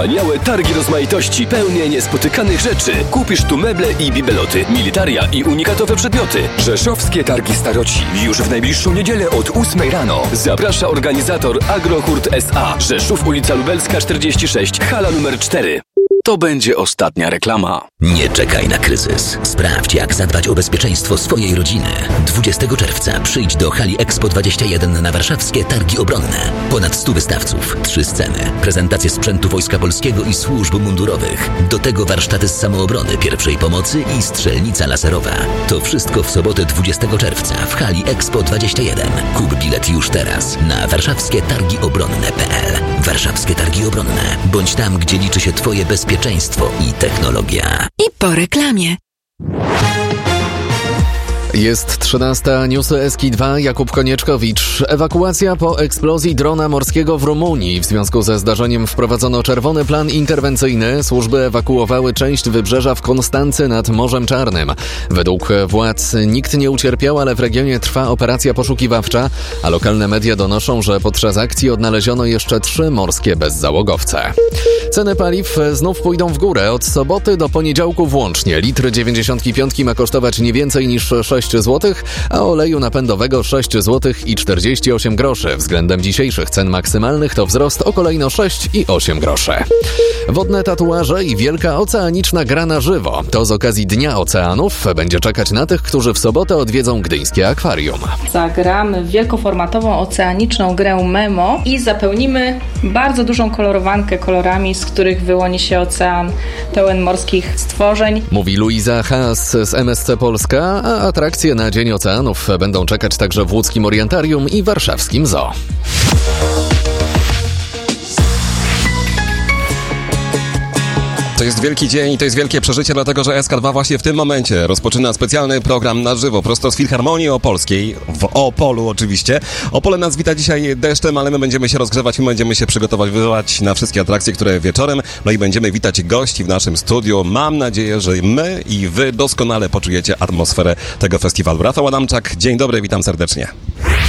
Wspaniałe targi rozmaitości, pełne niespotykanych rzeczy. Kupisz tu meble i bibeloty, militaria i unikatowe przedmioty. Rzeszowskie Targi Staroci. Już w najbliższą niedzielę od 8 rano. Zaprasza organizator Agrohurt S.A. Rzeszów, ulica Lubelska 46, hala numer 4. To będzie ostatnia reklama. Nie czekaj na kryzys. Sprawdź, jak zadbać o bezpieczeństwo swojej rodziny. 20 czerwca przyjdź do hali Expo 21 na warszawskie Targi Obronne. Ponad 100 wystawców, 3 sceny, prezentacje sprzętu Wojska Polskiego i służb mundurowych. Do tego warsztaty z samoobrony, pierwszej pomocy i strzelnica laserowa. To wszystko w sobotę 20 czerwca w hali Expo 21. Kup bilet już teraz na warszawskietargiobronne.pl. Warszawskie Targi Obronne. Bądź tam, gdzie liczy się Twoje bezpieczeństwo i technologia. I po reklamie. Jest 13. Newsy Eski2. Jakub Konieczkowicz. Ewakuacja po eksplozji drona morskiego w Rumunii. W związku ze zdarzeniem wprowadzono czerwony plan interwencyjny. Służby ewakuowały część wybrzeża w Konstancy nad Morzem Czarnym. Według władz nikt nie ucierpiał, ale w regionie trwa operacja poszukiwawcza, a lokalne media donoszą, że podczas akcji odnaleziono jeszcze 3 morskie bezzałogowce. Ceny paliw znów pójdą w górę. Od soboty do poniedziałku włącznie. Litr 95 ma kosztować nie więcej niż 6 zł, a oleju napędowego 6 zł i 48 groszy. Względem dzisiejszych cen maksymalnych to wzrost o kolejno 6 i 8 groszy. Wodne tatuaże i wielka oceaniczna gra na żywo. To z okazji Dnia Oceanów będzie czekać na tych, którzy w sobotę odwiedzą gdyńskie akwarium. Zagramy w wielkoformatową oceaniczną grę Memo i zapełnimy bardzo dużą kolorowankę kolorami, z których wyłoni się ocean pełen morskich stworzeń. Mówi Luiza Haas z MSC Polska, a atrakcje na Dzień Oceanów będą czekać także w łódzkim Orientarium i warszawskim Zoo. To jest wielki dzień, to jest wielkie przeżycie, dlatego że SK2 właśnie w tym momencie rozpoczyna specjalny program na żywo, prosto z Filharmonii Opolskiej, w Opolu oczywiście. Opole nas wita dzisiaj deszczem, ale my będziemy się rozgrzewać i będziemy się przygotowywać na wszystkie atrakcje, które wieczorem, no i będziemy witać gości w naszym studiu. Mam nadzieję, że my i wy doskonale poczujecie atmosferę tego festiwalu. Rafał Adamczak, dzień dobry, witam serdecznie.